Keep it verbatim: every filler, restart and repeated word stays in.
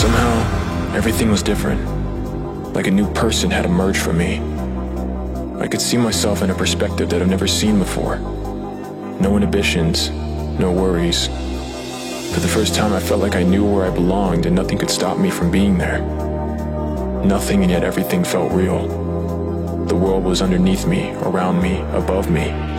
Somehow, everything was different, like a new person had emerged from me. I could see myself in a perspective that I've never seen before. No inhibitions, no worries. For the first time, I felt like I knew where I belonged and nothing could stop me from being there. Nothing, and yet everything felt real. The world was underneath me, around me, above me.